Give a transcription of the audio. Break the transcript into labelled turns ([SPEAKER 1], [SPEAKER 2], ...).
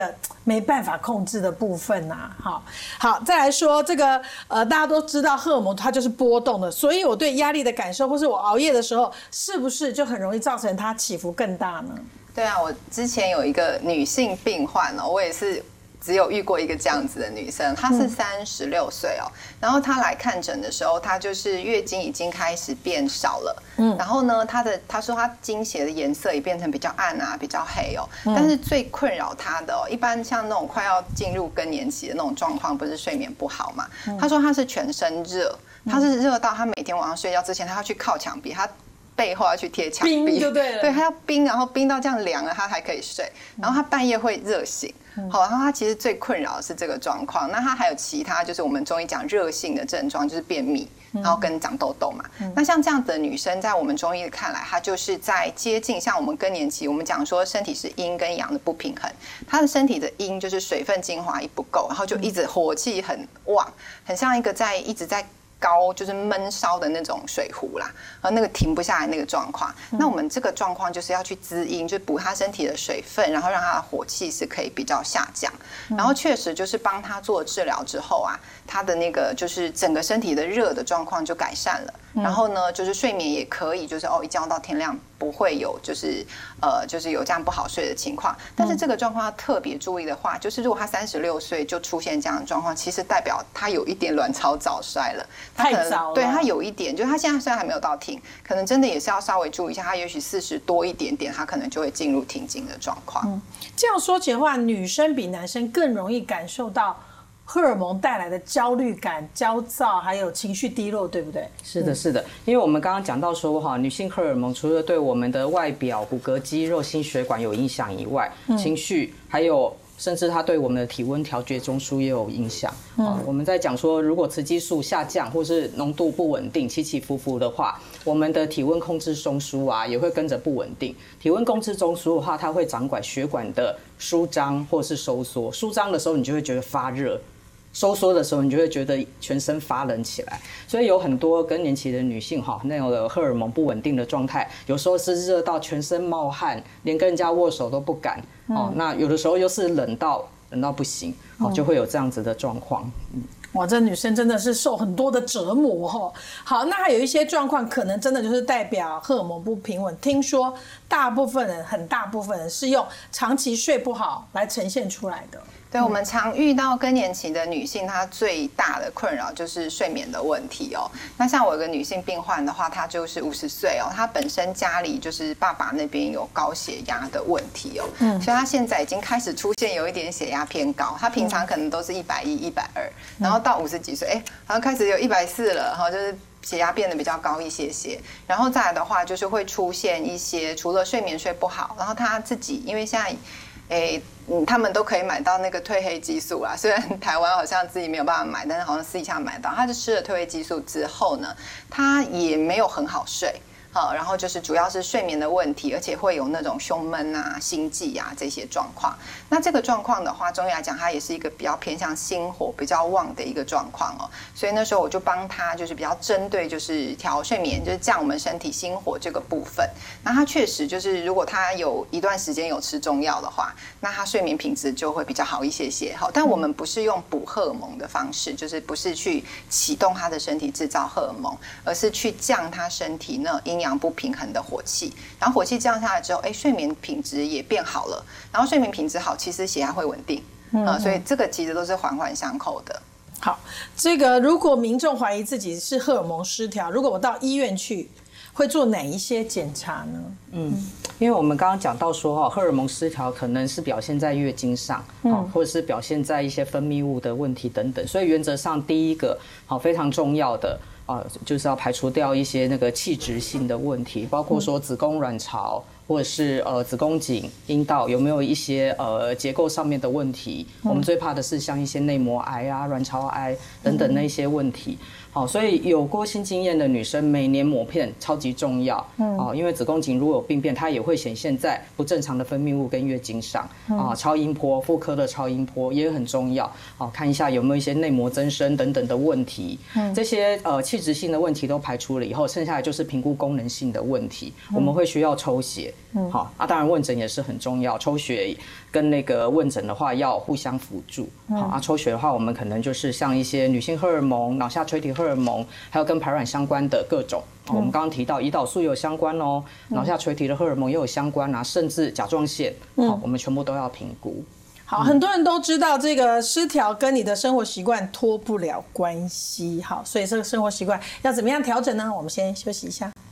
[SPEAKER 1] 没办法控制的部分呐。好，再来说这个大家都知道荷尔蒙它就是波动的，所以我对压力的感受，或是我熬夜的时候，是不是就很容易造成它起伏更大呢？
[SPEAKER 2] 对啊，我之前有一个女性病患哦，我也是只有遇过一个这样子的女生，她是36岁哦，然后她来看诊的时候，她就是月经已经开始变少了，然后呢，她说她经血的颜色也变成比较暗啊，比较黑哦，但是最困扰她的哦，一般像那种快要进入更年期的那种状况，不是睡眠不好嘛？她说她是全身热，她是热到她每天晚上睡觉之前，她要去靠墙壁，她背后要去贴墙壁，
[SPEAKER 1] 冰就对了，
[SPEAKER 2] 对，他要冰，然后冰到这样凉了，他才可以睡。然后他半夜会热醒，好，然后他其实最困扰的是这个状况。那他还有其他，就是我们中医讲热性的症状，就是便秘，然后跟长痘痘嘛。那像这样子的女生，在我们中医看来，她就是在接近像我们更年期，我们讲说身体是阴跟阳的不平衡，她的身体的阴就是水分精华一不够，然后就一直火气很旺，很像一个一直在高就是闷烧的那种水壶啦，那个停不下来那个状况。那我们这个状况就是要去滋阴，就补他身体的水分，然后让他的火气是可以比较下降。然后确实就是帮他做治疗之后啊，他的那个就是整个身体的热的状况就改善了。然后呢，就是睡眠也可以，就是一觉到天亮不会有就是有这样不好睡的情况。但是这个状况要特别注意的话，就是如果他36岁就出现这样的状况，其实代表他有一点卵巢早衰了。
[SPEAKER 1] 太早了，
[SPEAKER 2] 对，他有一点，就是他现在虽然还没有到停，可能真的也是要稍微注意一下，他也许40多一点点，他可能就会进入停经的状况。
[SPEAKER 1] 这样说起来的话，女生比男生更容易感受到荷尔蒙带来的焦虑感、焦躁，还有情绪低落，对不对？
[SPEAKER 3] 是的，是的，因为我们刚刚讲到说哈，女性荷尔蒙除了对我们的外表、骨骼、肌肉、心血管有影响以外，情绪还有甚至它对我们的体温调节中枢也有影响。我们在讲说，如果雌激素下降或是浓度不稳定、起起伏伏的话，我们的体温控制中枢啊也会跟着不稳定。体温控制中枢的话，它会掌管血管的舒张或是收缩。舒张的时候，你就会觉得发热。收缩的时候，你就会觉得全身发冷起来，所以有很多更年期的女性那种的荷尔蒙不稳定的状态，有时候是热到全身冒汗，连跟人家握手都不敢那有的时候又是冷到不行就会有这样子的状况。
[SPEAKER 1] 哇，这女生真的是受很多的折磨哈。好，那还有一些状况可能真的就是代表荷尔蒙不平稳。听说很大部分人是用长期睡不好来呈现出来的。
[SPEAKER 2] 对，我们常遇到更年期的女性，她最大的困扰就是睡眠的问题哦。那像我有个女性病患的话，她就是50岁哦，她本身家里就是爸爸那边有高血压的问题哦，所以她现在已经开始出现有一点血压偏高，她平常可能都是110、120，然后到50几岁，好像开始有140了，就是血压变得比较高一些些。然后再来的话，就是会出现一些除了睡眠睡不好，然后她自己因为现在他们都可以买到那个褪黑激素啦，虽然台湾好像自己没有办法买，但是好像私底下买到。他就吃了褪黑激素之后呢，他也没有很好睡。然后就是主要是睡眠的问题，而且会有那种胸闷啊、心悸啊这些状况。那这个状况的话，中医来讲，它也是一个比较偏向心火比较旺的一个状况哦。所以那时候我就帮他，就是比较针对就是调睡眠，就是降我们身体心火这个部分。那他确实就是如果他有一段时间有吃中药的话，那他睡眠品质就会比较好一些些。好，但我们不是用补荷尔蒙的方式，就是不是去启动他的身体制造荷尔蒙，而是去降他身体那阴阳不平衡的火气，然后火气降下来之后，睡眠品质也变好了，然后睡眠品质好，其实血压会稳定，所以这个其实都是环环相扣的。
[SPEAKER 1] 好，这个如果民众怀疑自己是荷尔蒙失调，如果我到医院去，会做哪一些检查呢？
[SPEAKER 3] 因为我们刚刚讲到说荷尔蒙失调可能是表现在月经上，或者是表现在一些分泌物的问题等等，所以原则上第一个非常重要的就是要排除掉一些那个器质性的问题，包括说子宫、卵巢，或者是子宫颈、阴道有没有一些结构上面的问题。我们最怕的是像一些内膜癌啊、卵巢癌等等那些问题。好，所以有过性经验的女生每年抹片超级重要。因为子宫颈如果有病变，它也会显现在不正常的分泌物跟月经上。超音波、妇科的超音波也很重要。看一下有没有一些内膜增生等等的问题。这些器质性的问题都排除了以后，剩下来就是评估功能性的问题。我们会需要抽血。 好当然问诊也是很重要，抽血跟那个问诊的话要互相辅助。好抽血的话，我们可能就是像一些女性荷尔蒙、脑下垂体荷尔蒙，还有跟排卵相关的各种。我们刚刚提到胰岛素也有相关哦，脑下垂体的荷尔蒙也有相关啊，甚至甲状腺，好，我们全部都要评估。
[SPEAKER 1] 好，很多人都知道这个失调跟你的生活习惯脱不了关系，好，所以这个生活习惯要怎么样调整呢？我们先休息一下。